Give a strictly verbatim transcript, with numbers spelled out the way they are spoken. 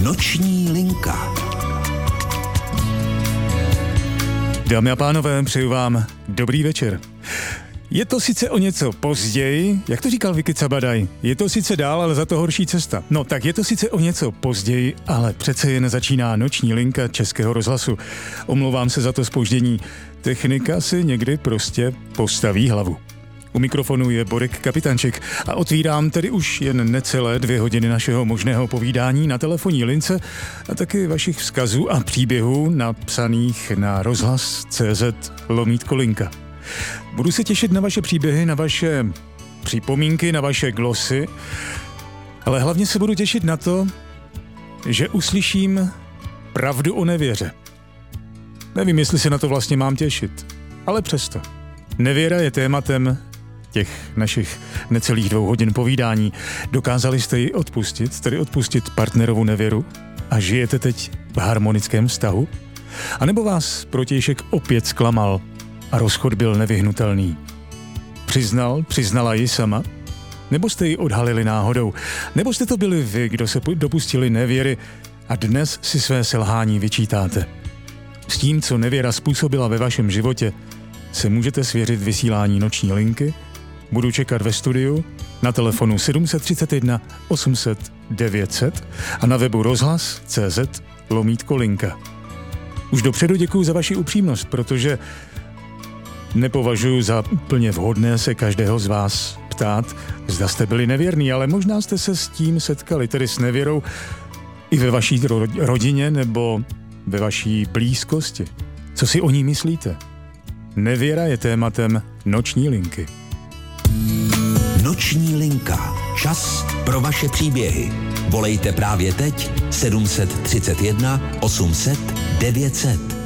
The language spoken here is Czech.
Noční linka. Dámy a pánové, přeju vám dobrý večer. Je to sice o něco později, jak to říkal Viki Cabadaj, je to sice dál, ale za to horší cesta. No tak je to sice o něco později, ale přece jen začíná noční linka Českého rozhlasu. Omlouvám se za to zpoždění. Technika si někdy prostě postaví hlavu. U mikrofonu je Borek Kapitanček a otvírám tedy už jen necelé dvě hodiny našeho možného povídání na telefonní lince a taky vašich vzkazů a příběhů napsaných na rozhlas tečka cé zet lomítko linka. Budu se těšit na vaše příběhy, na vaše připomínky, na vaše glosy, ale hlavně se budu těšit na to, že uslyším pravdu o nevěře. Nevím, jestli se na to vlastně mám těšit, ale přesto. Nevěra je tématem těch našich necelých dvou hodin povídání. Dokázali jste ji odpustit, tedy odpustit partnerovu nevěru a žijete teď v harmonickém vztahu? A nebo vás protějšek opět zklamal a rozchod byl nevyhnutelný? Přiznal, přiznala ji sama? Nebo jste ji odhalili náhodou? Nebo jste to byli vy, kdo se dopustili nevěry a dnes si své selhání vyčítáte? S tím, co nevěra způsobila ve vašem životě, se můžete svěřit vysílání noční linky. Budu čekat ve studiu na telefonu sedm set třicet jedna osm set devět set a na webu rozhlas tečka cé zet lomítko linka. Už dopředu děkuju za vaši upřímnost, protože nepovažuji za úplně vhodné se každého z vás ptát, zda jste byli nevěrní, ale možná jste se s tím setkali, tedy s nevěrou i ve vaší rodině nebo ve vaší blízkosti. Co si o ní myslíte? Nevěra je tématem noční linky. Noční linka. Čas pro vaše příběhy. Volejte právě teď sedm set třicet jedna osm set devět set.